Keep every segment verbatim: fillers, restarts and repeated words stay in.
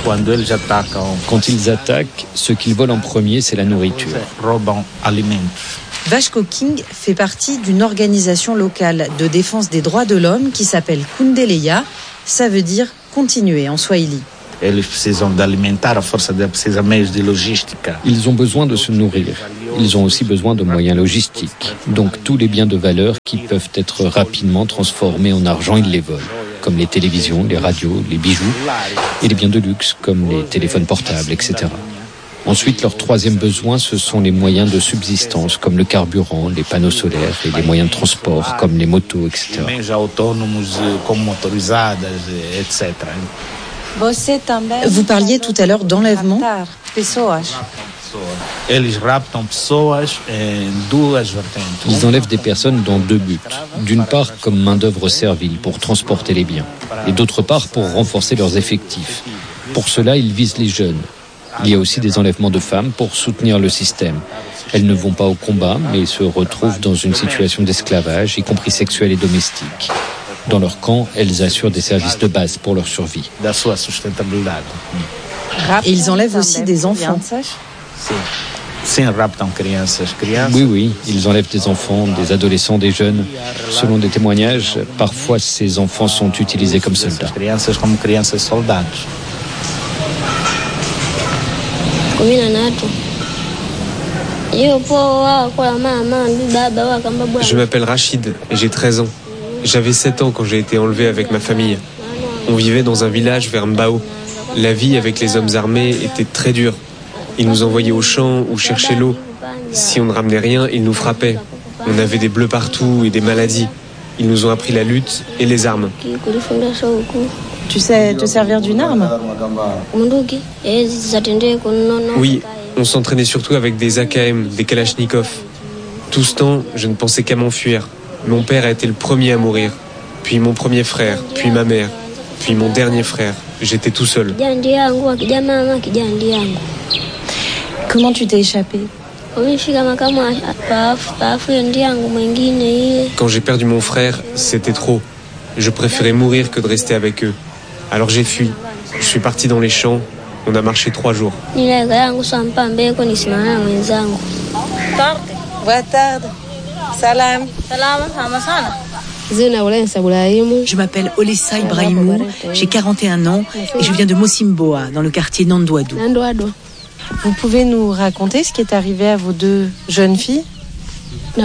Quand ils attaquent, ce qu'ils volent en premier, c'est la nourriture. Vashko King fait partie d'une organisation locale de défense des droits de l'homme qui s'appelle Kundeleya. Ça veut dire continuer en swahili. Ils ont besoin de se nourrir. Ils ont aussi besoin de moyens logistiques. Donc tous les biens de valeur qui peuvent être rapidement transformés en argent, ils les volent. Comme les télévisions, les radios, les bijoux et les biens de luxe comme les téléphones portables, et cetera. Ensuite, leur troisième besoin, ce sont les moyens de subsistance, comme le carburant, les panneaux solaires et les moyens de transport, comme les motos, et cetera. Vous parliez tout à l'heure d'enlèvement. Ils enlèvent des personnes dans deux buts. D'une part, comme main-d'œuvre servile pour transporter les biens, et d'autre part, pour renforcer leurs effectifs. Pour cela, ils visent les jeunes. Il y a aussi des enlèvements de femmes pour soutenir le système. Elles ne vont pas au combat, mais se retrouvent dans une situation d'esclavage, y compris sexuelle et domestique. Dans leur camp, elles assurent des services de base pour leur survie. Et ils enlèvent aussi des enfants. Oui, oui, ils enlèvent des enfants, des adolescents, des jeunes. Selon des témoignages, parfois ces enfants sont utilisés comme soldats. Je m'appelle Rachid et j'ai treize ans. J'avais sept ans quand j'ai été enlevé avec ma famille. On vivait dans un village vers Mbao. La vie avec les hommes armés était très dure. Ils nous envoyaient au champ ou chercher l'eau. Si on ne ramenait rien, ils nous frappaient. On avait des bleus partout et des maladies. Ils nous ont appris la lutte et les armes. Tu sais te servir d'une arme ? Oui, on s'entraînait surtout avec des A K M, des Kalachnikov. Tout ce temps, je ne pensais qu'à m'enfuir. Mon père a été le premier à mourir. Puis mon premier frère, puis ma mère, puis mon dernier frère. J'étais tout seul. Comment tu t'es échappé ? Quand j'ai perdu mon frère, c'était trop. Je préférais mourir que de rester avec eux. Alors j'ai fui. Je suis parti dans les champs. On a marché trois jours. Salam. Je m'appelle Olessa Ibrahimou, j'ai quarante et un ans et je viens de Mosimboa, dans le quartier Nandouadou. Vous pouvez nous raconter ce qui est arrivé à vos deux jeunes filles ? Il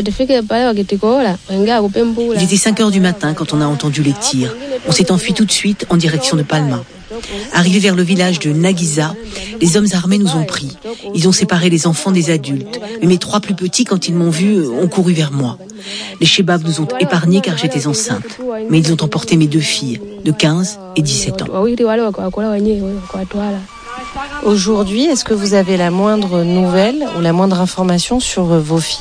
était cinq heures du matin quand on a entendu les tirs. On s'est enfui tout de suite en direction de Palma. Arrivés vers le village de Naguisa, les hommes armés nous ont pris. Ils ont séparé les enfants des adultes. Mais mes trois plus petits, quand ils m'ont vu, ont couru vers moi. Les chebabs nous ont épargnés car j'étais enceinte. Mais ils ont emporté mes deux filles, de quinze et dix-sept ans. Aujourd'hui, est-ce que vous avez la moindre nouvelle ou la moindre information sur vos filles ?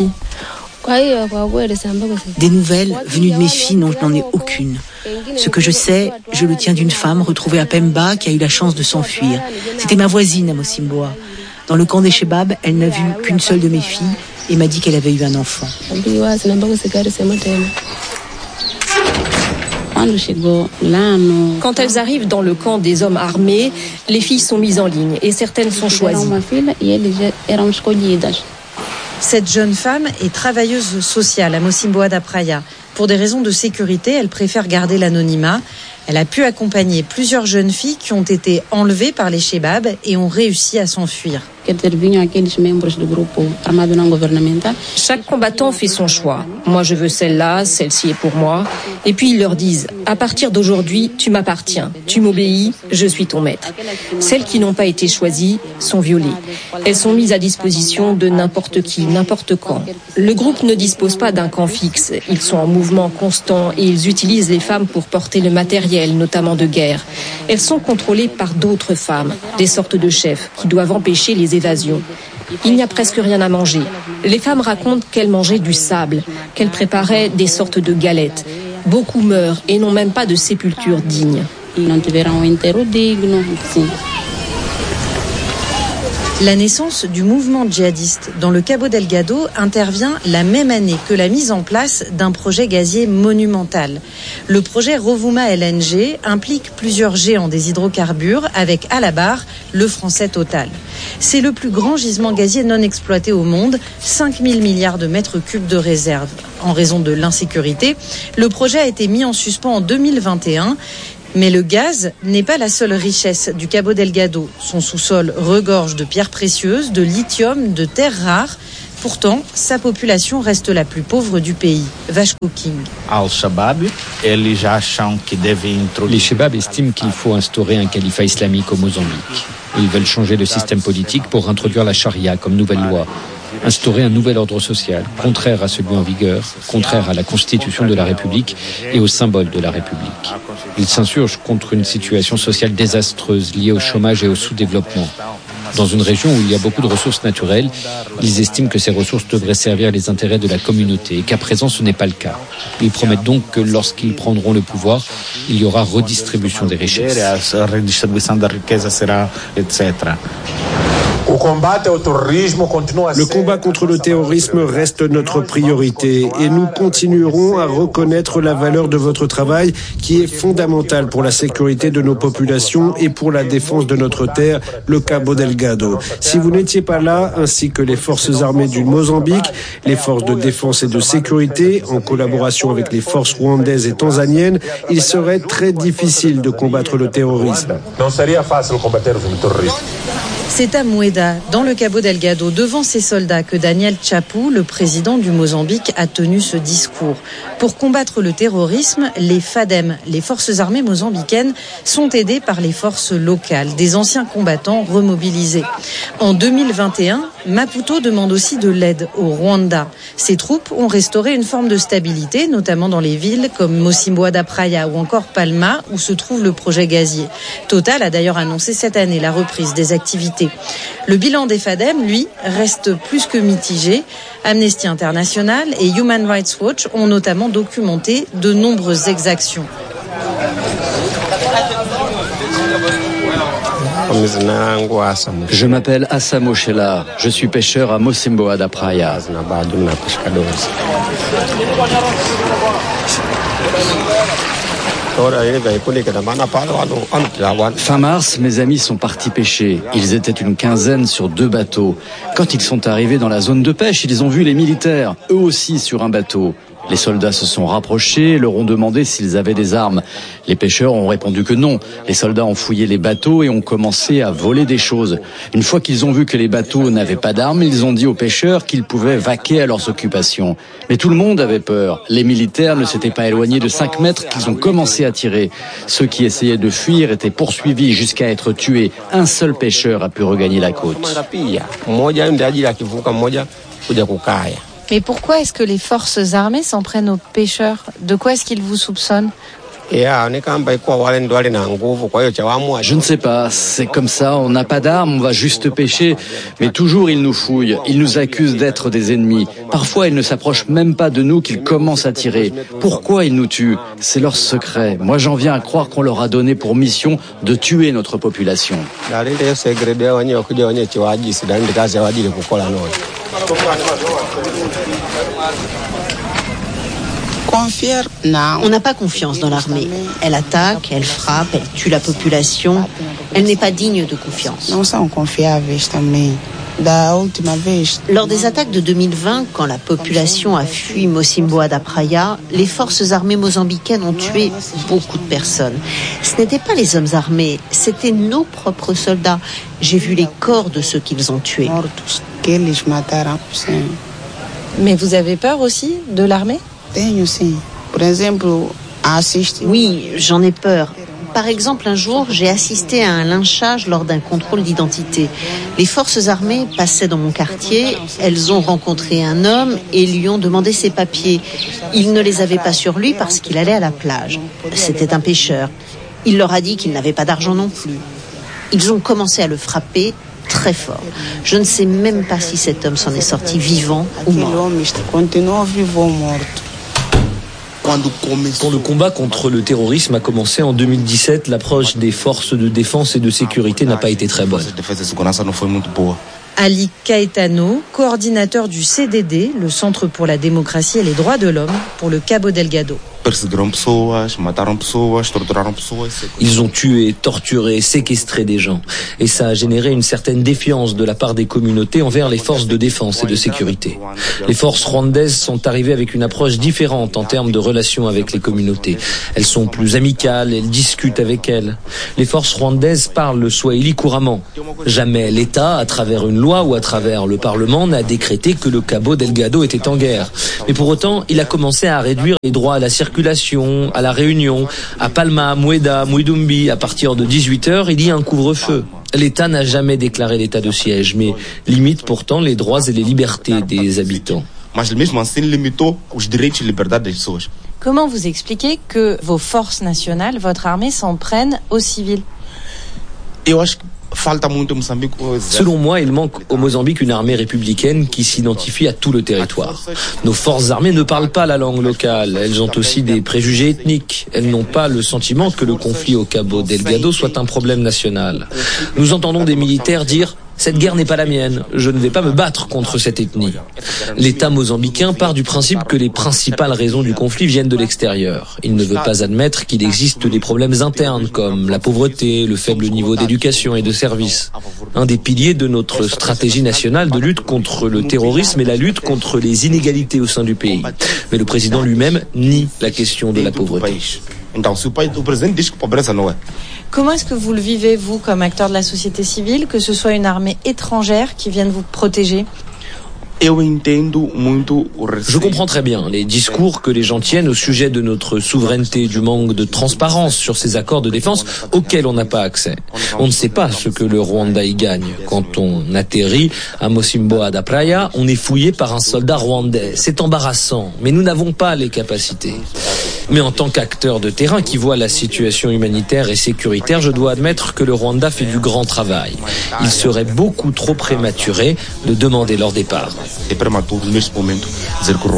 Des nouvelles venues de mes filles, non, je n'en ai aucune. Ce que je sais, je le tiens d'une femme retrouvée à Pemba qui a eu la chance de s'enfuir. C'était ma voisine à Mosimboa. Dans le camp des Chebabs, elle n'a vu qu'une seule de mes filles et m'a dit qu'elle avait eu un enfant. Quand elles arrivent dans le camp des hommes armés, les filles sont mises en ligne et certaines sont choisies. Cette jeune femme est travailleuse sociale à Mosimboa da Praia. Pour des raisons de sécurité, elle préfère garder l'anonymat. Elle a pu accompagner plusieurs jeunes filles qui ont été enlevées par les Chebabs et ont réussi à s'enfuir. Chaque combattant fait son choix. Moi, je veux celle-là, celle-ci est pour moi. Et puis, ils leur disent, à partir d'aujourd'hui, tu m'appartiens, tu m'obéis, je suis ton maître. Celles qui n'ont pas été choisies sont violées. Elles sont mises à disposition de n'importe qui, n'importe quand. Le groupe ne dispose pas d'un camp fixe. Ils sont en mouvement constant et ils utilisent les femmes pour porter le matériel, notamment de guerre. Elles sont contrôlées par d'autres femmes, des sortes de chefs, qui doivent empêcher les évasions. Il n'y a presque rien à manger. Les femmes racontent qu'elles mangeaient du sable, qu'elles préparaient des sortes de galettes. Beaucoup meurent et n'ont même pas de sépulture digne. La naissance du mouvement djihadiste dans le Cabo Delgado intervient la même année que la mise en place d'un projet gazier monumental. Le projet Rovuma L N G implique plusieurs géants des hydrocarbures avec à la barre le français Total. C'est le plus grand gisement gazier non exploité au monde, cinq mille milliards de mètres cubes de réserve. En raison de l'insécurité, le projet a été mis en suspens en deux mille vingt et un. Mais le gaz n'est pas la seule richesse du Cabo Delgado. Son sous-sol regorge de pierres précieuses, de lithium, de terres rares. Pourtant, sa population reste la plus pauvre du pays. Vasco King. Les Chebab estiment qu'il faut instaurer un califat islamique au Mozambique. Ils veulent changer le système politique pour introduire la charia comme nouvelle loi. Instaurer un nouvel ordre social, contraire à celui en vigueur, contraire à la constitution de la République et aux symboles de la République. Ils s'insurgent contre une situation sociale désastreuse liée au chômage et au sous-développement. Dans une région où il y a beaucoup de ressources naturelles, ils estiment que ces ressources devraient servir les intérêts de la communauté et qu'à présent ce n'est pas le cas. Ils promettent donc que lorsqu'ils prendront le pouvoir, il y aura redistribution des richesses. Le combat contre le terrorisme reste notre priorité et nous continuerons à reconnaître la valeur de votre travail qui est fondamentale pour la sécurité de nos populations et pour la défense de notre terre, le Cabo Delgado. Si vous n'étiez pas là, ainsi que les forces armées du Mozambique, les forces de défense et de sécurité, en collaboration avec les forces rwandaises et tanzaniennes, il serait très difficile de combattre le terrorisme. C'est à Mueda, dans le Cabo Delgado, devant ces soldats que Daniel Chapu, le président du Mozambique, a tenu ce discours. Pour combattre le terrorisme, les FADEM, les forces armées mozambicaines, sont aidées par les forces locales, des anciens combattants remobilisés. En deux mille vingt et un, Maputo demande aussi de l'aide au Rwanda. Ses troupes ont restauré une forme de stabilité, notamment dans les villes comme Mocimboa da Praia ou encore Palma, où se trouve le projet gazier. Total a d'ailleurs annoncé cette année la reprise des activités. Le bilan des FADEM, lui, reste plus que mitigé. Amnesty International et Human Rights Watch ont notamment documenté de nombreuses exactions. Je m'appelle Asamo Shela, je suis pêcheur à Mocimboa da Praia. Fin mars, mes amis sont partis pêcher. Ils étaient une quinzaine sur deux bateaux. Quand ils sont arrivés dans la zone de pêche, ils ont vu les militaires, eux aussi sur un bateau. Les soldats se sont rapprochés, leur ont demandé s'ils avaient des armes. Les pêcheurs ont répondu que non. Les soldats ont fouillé les bateaux et ont commencé à voler des choses. Une fois qu'ils ont vu que les bateaux n'avaient pas d'armes, ils ont dit aux pêcheurs qu'ils pouvaient vaquer à leurs occupations. Mais tout le monde avait peur. Les militaires ne s'étaient pas éloignés de cinq mètres qu'ils ont commencé à tirer. Ceux qui essayaient de fuir étaient poursuivis jusqu'à être tués. Un seul pêcheur a pu regagner la côte. Mais pourquoi est-ce que les forces armées s'en prennent aux pêcheurs ? De quoi est-ce qu'ils vous soupçonnent ? Je ne sais pas, c'est comme ça, on n'a pas d'armes, on va juste pêcher, mais toujours ils nous fouillent, ils nous accusent d'être des ennemis. Parfois ils ne s'approchent même pas de nous qu'ils commencent à tirer. Pourquoi ils nous tuent ? C'est leur secret. Moi j'en viens à croire qu'on leur a donné pour mission de tuer notre population. On n'a pas confiance dans l'armée. Elle attaque, elle frappe, elle tue la population. Elle n'est pas digne de confiance. Lors des attaques de deux mille vingt, quand la population a fui Mocimboa da Praia, les forces armées mozambicaines ont tué beaucoup de personnes. Ce n'étaient pas les hommes armés, c'était nos propres soldats. J'ai vu les corps de ceux qu'ils ont tués. Mais vous avez peur aussi de l'armée ? Oui, j'en ai peur. Par exemple, un jour, j'ai assisté à un lynchage lors d'un contrôle d'identité. Les forces armées passaient dans mon quartier, elles ont rencontré un homme et lui ont demandé ses papiers. Il ne les avait pas sur lui parce qu'il allait à la plage. C'était un pêcheur. Il leur a dit qu'il n'avait pas d'argent non plus. Ils ont commencé à le frapper très fort. Je ne sais même pas si cet homme s'en est sorti vivant ou mort. Quand le combat contre le terrorisme a commencé en deux mille dix-sept, l'approche des forces de défense et de sécurité n'a pas été très bonne. Ali Caetano, coordinateur du C D D, le Centre pour la démocratie et les droits de l'homme, pour le Cabo Delgado. Ils ont tué, torturé, séquestré des gens. Et ça a généré une certaine défiance de la part des communautés envers les forces de défense et de sécurité. Les forces rwandaises sont arrivées avec une approche différente en termes de relations avec les communautés. Elles sont plus amicales, elles discutent avec elles. Les forces rwandaises parlent le swahili couramment. Jamais l'État, à travers une loi ou à travers le Parlement, n'a décrété que le Cabo Delgado était en guerre. Mais pour autant, il a commencé à réduire les droits à la circulation, à la réunion, à Palma, Mueda, Muidumbi. À partir de dix-huit heures, il y a un couvre-feu. L'État n'a jamais déclaré l'état de siège, mais limite pourtant les droits et les libertés des habitants. Comment vous expliquez que vos forces nationales, votre armée, s'en prennent aux civils ? Selon moi, il manque au Mozambique une armée républicaine qui s'identifie à tout le territoire. Nos forces armées ne parlent pas la langue locale. Elles ont aussi des préjugés ethniques. Elles n'ont pas le sentiment que le conflit au Cabo Delgado soit un problème national. Nous entendons des militaires dire « Cette guerre n'est pas la mienne. Je ne vais pas me battre contre cette ethnie. » L'État mozambicain part du principe que les principales raisons du conflit viennent de l'extérieur. Il ne veut pas admettre qu'il existe des problèmes internes comme la pauvreté, le faible niveau d'éducation et de services. Un des piliers de notre stratégie nationale de lutte contre le terrorisme est la lutte contre les inégalités au sein du pays. Mais le président lui-même nie la question de la pauvreté. Comment est-ce que vous le vivez, vous, comme acteur de la société civile, que ce soit une armée étrangère qui vienne vous protéger ? Je comprends très bien les discours que les gens tiennent au sujet de notre souveraineté, du manque de transparence sur ces accords de défense auxquels on n'a pas accès. On ne sait pas ce que le Rwanda y gagne. Quand on atterrit à Mosimboa da Praia, on est fouillé par un soldat rwandais. C'est embarrassant, mais nous n'avons pas les capacités. Mais en tant qu'acteur de terrain qui voit la situation humanitaire et sécuritaire, je dois admettre que le Rwanda fait du grand travail. Il serait beaucoup trop prématuré de demander leur départ.